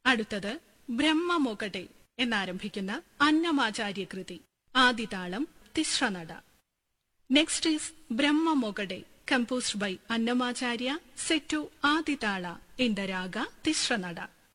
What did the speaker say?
അടുത്തത് ബ്രഹ്മമോകട്ടെ എന്നാരംഭിക്കുന്ന അന്നമാചാര്യ കൃതി. ആദിതാളം Tisranada. Next is ബ്രഹ്മമോകട്ടെ composed by Annamacharya, set to Aditala in the raga Tisranada.